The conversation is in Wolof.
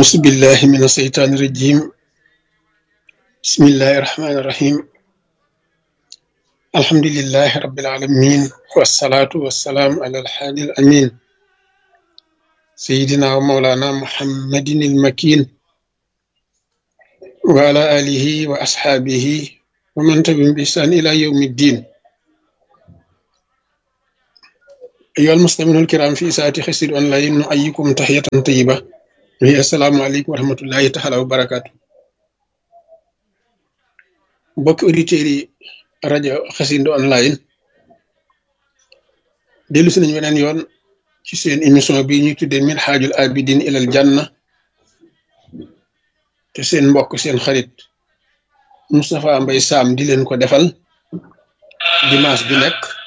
أعوذ بالله من الشيطان الرجيم. بسم الله الرحمن الرحيم. الحمد لله رب العالمين، والصلاة والسلام على الحادي الأمين سيدنا ومولانا محمد المكين وعلى آله وأصحابه ومن تبعهم بإحسان إلى يوم الدين. أيها المسلمون الكرام، في ساعة خسر أونلاين نحييكم تحية طيبة وهي السلام عليكم ورحمة الله تعالى وبركاته. mbokk auditeurs yi rajo Xassida online dellu si nañu weneen yoon ci seen émission bi ñuy tuddee Minhajul Abidin ilal Janna te seen mbokk seen xarit Moustapha Mbaye Sam di leen ko defal dimanche bi nekk